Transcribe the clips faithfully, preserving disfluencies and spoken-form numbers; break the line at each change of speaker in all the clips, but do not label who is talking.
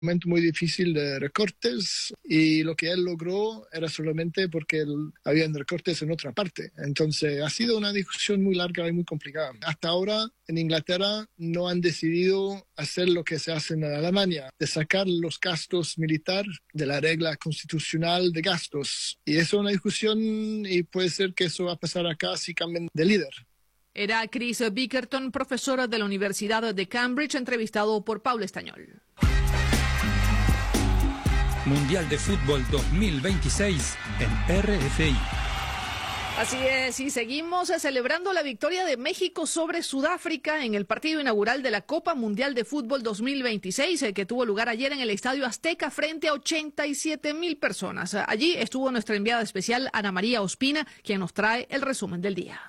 momento muy difícil de recortes y lo que él logró era solamente porque había recortes en otra parte. Entonces ha sido una discusión muy larga y muy complicada. Hasta ahora en Inglaterra no han decidido hacer lo que se hace en Alemania, de sacar los gastos militares de la regla constitucional de gastos. Y eso es una discusión y puede ser que eso va a pasar acá si cambian de líder.
Era Chris Bickerton, profesora de la Universidad de Cambridge, entrevistado por Paula Estañol.
Mundial de Fútbol dos mil veintiséis en R F I.
Así es, y seguimos celebrando la victoria de México sobre Sudáfrica en el partido inaugural de la Copa Mundial de Fútbol dos mil veintiséis, que tuvo lugar ayer en el Estadio Azteca frente a ochenta y siete mil personas. Allí estuvo nuestra enviada especial Ana María Ospina, quien nos trae el resumen del día.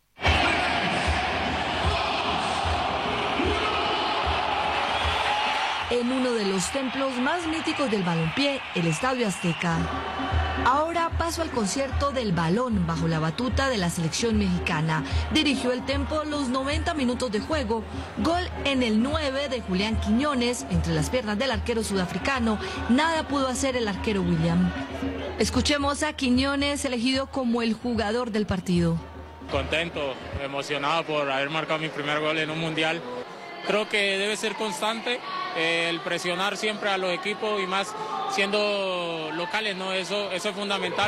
En uno de los templos más míticos del balompié, el Estadio Azteca. Ahora paso al concierto del balón bajo la batuta de la selección mexicana. Dirigió el Tempo los noventa minutos de juego. Gol en el nueve de Julián Quiñones, entre las piernas del arquero sudafricano. Nada pudo hacer el arquero William. Escuchemos a Quiñones, elegido como el jugador del partido.
Contento, emocionado por haber marcado mi primer gol en un mundial. Creo que debe ser constante eh, el presionar siempre a los equipos y más siendo locales, ¿no? Eso, eso es fundamental.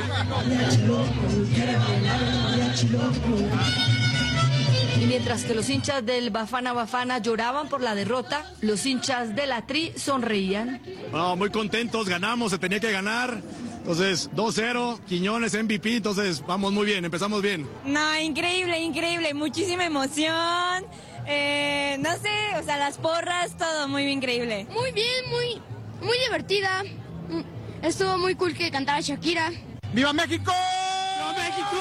Y mientras que los hinchas del Bafana Bafana lloraban por la derrota, los hinchas de la Tri sonreían.
No, muy contentos, ganamos, se tenía que ganar. Entonces, dos cero, Quiñones M V P, entonces vamos muy bien, empezamos bien.
No, increíble, increíble, muchísima emoción. Eh, no sé, o sea, las porras, todo muy increíble.
Muy bien, muy, muy divertida. Estuvo muy cool que cantara Shakira.
¡Viva México!
¡Viva México!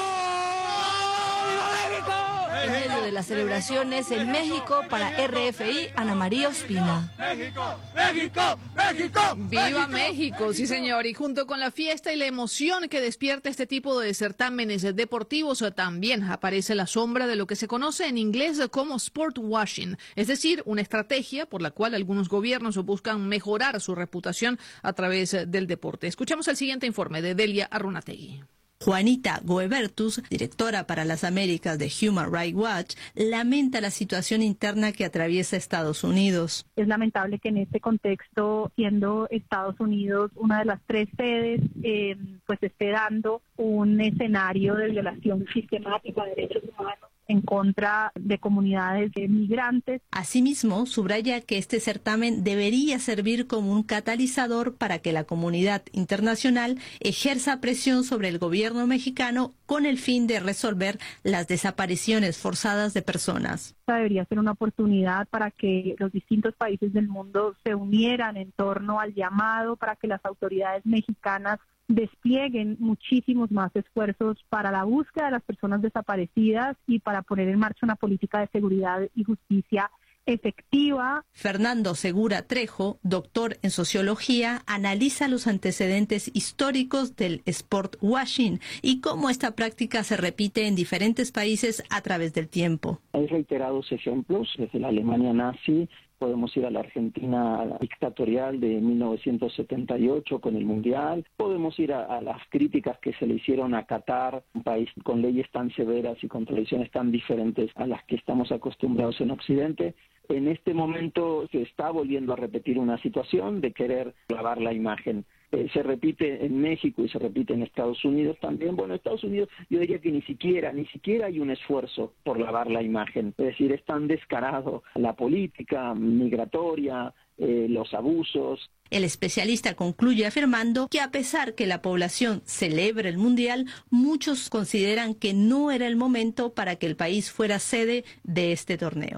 ¡Viva México! En medio de las celebraciones en México, para R F I, Ana María Ospina.
¡México! ¡México! ¡México!
¡Viva México! Sí, señor. Y junto con la fiesta y la emoción que despierta este tipo de certámenes deportivos, también aparece la sombra de lo que se conoce en inglés como sport washing, es decir, una estrategia por la cual algunos gobiernos buscan mejorar su reputación a través del deporte. Escuchamos el siguiente informe de Delia Arrunategui.
Juanita Goebertus, directora para las Américas de Human Rights Watch, lamenta la situación interna que atraviesa Estados Unidos.
Es lamentable que en este contexto, siendo Estados Unidos una de las tres sedes, eh, pues esté dando un escenario de violación sistemática de derechos humanos en contra de comunidades de migrantes.
Asimismo, subraya que este certamen debería servir como un catalizador para que la comunidad internacional ejerza presión sobre el gobierno mexicano con el fin de resolver las desapariciones forzadas de personas.
Esta debería ser una oportunidad para que los distintos países del mundo se unieran en torno al llamado para que las autoridades mexicanas desplieguen muchísimos más esfuerzos para la búsqueda de las personas desaparecidas y para poner en marcha una política de seguridad y justicia efectiva.
Fernando Segura Trejo, doctor en sociología, analiza los antecedentes históricos del sport washing y cómo esta práctica se repite en diferentes países a través del tiempo.
Hay reiterados ejemplos desde la Alemania nazi. Podemos ir a la Argentina dictatorial de mil novecientos setenta y ocho con el Mundial. Podemos ir a, a las críticas que se le hicieron a Qatar, un país con leyes tan severas y con tradiciones tan diferentes a las que estamos acostumbrados en Occidente. En este momento se está volviendo a repetir una situación de querer lavar la imagen. Eh, se repite en México y se repite en Estados Unidos también. Bueno, en Estados Unidos yo diría que ni siquiera, ni siquiera hay un esfuerzo por lavar la imagen. Es decir, es tan descarado la política migratoria, eh, los abusos.
El especialista concluye afirmando que a pesar que la población celebra el Mundial, muchos consideran que no era el momento para que el país fuera sede de este torneo.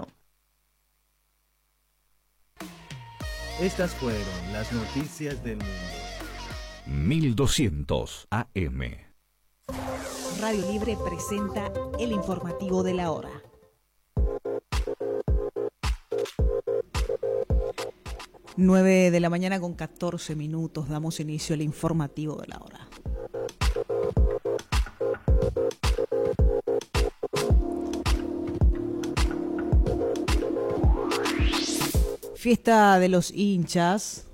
Estas fueron las noticias del mundo.
mil doscientos A M.
Radio Libre presenta el informativo de la hora. nueve de la mañana con catorce minutos. Damos inicio al informativo de la hora. Fiesta de los hinchas